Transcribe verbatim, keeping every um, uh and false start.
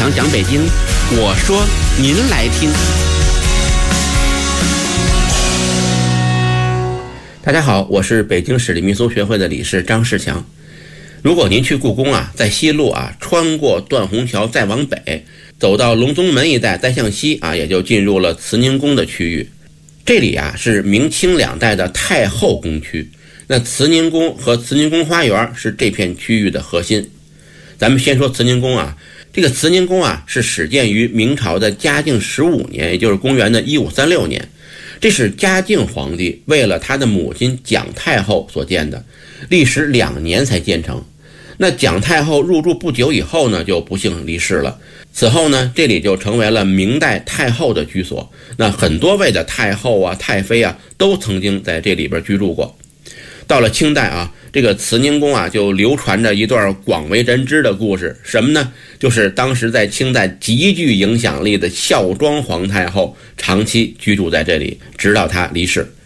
强讲北京，我说您来听。大家好，我是北京市立民俗学会的理事张世强。如果您去故宫啊，在西路啊，穿过断虹桥再往北，走到隆宗门一带再向西啊，也就进入了慈宁宫的区域。这里啊是明清两代的太后宫区，那慈宁宫和慈宁宫花园是这片区域的核心。咱们先说慈宁宫啊，这个慈宁宫啊是始建于明朝的嘉靖十五年，也就是公元的一五三六年。这是嘉靖皇帝为了他的母亲蒋太后所建的，历时两年才建成。那蒋太后入住不久以后呢，就不幸离世了。此后呢，这里就成为了明代太后的居所。那很多位的太后啊、太妃啊，都曾经在这里边居住过。到了清代啊，这个慈宁宫啊，就流传着一段广为人知的故事，什么呢？就是当时在清代极具影响力的孝庄皇太后长期居住在这里，直到她离世。